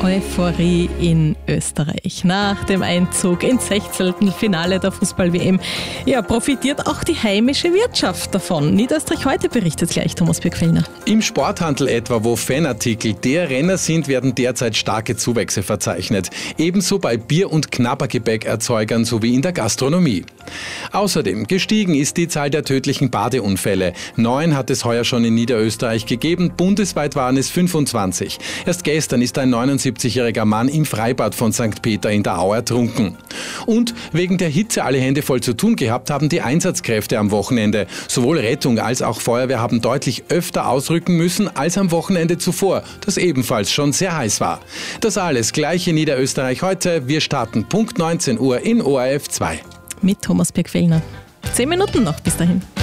Euphorie in Österreich. Nach dem Einzug ins 16. Finale der Fußball-WM profitiert auch die heimische Wirtschaft davon. Niederösterreich heute berichtet gleich Thomas Birkfellner. Im Sporthandel etwa, wo Fanartikel der Renner sind, werden derzeit starke Zuwächse verzeichnet. Ebenso bei Bier- und Knabbergebäckerzeugern sowie in der Gastronomie. Außerdem gestiegen ist die Zahl der tödlichen Badeunfälle. 9 hat es heuer schon in Niederösterreich gegeben, bundesweit waren es 25. Erst gestern ist ein 79-jähriger Mann im Freibad von St. Peter in der Au ertrunken. Und wegen der Hitze alle Hände voll zu tun gehabt haben die Einsatzkräfte am Wochenende. Sowohl Rettung als auch Feuerwehr haben deutlich öfter ausrücken müssen als am Wochenende zuvor, das ebenfalls schon sehr heiß war. Das alles gleich in Niederösterreich heute. Wir starten Punkt 19 Uhr in ORF 2. Mit Thomas Birkfellner. 10 Minuten noch bis dahin.